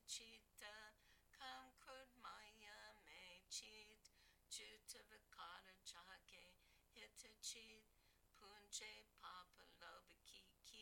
chita, kam krud maya me chit, juta vikara jage, hita chit, punje papa lobaki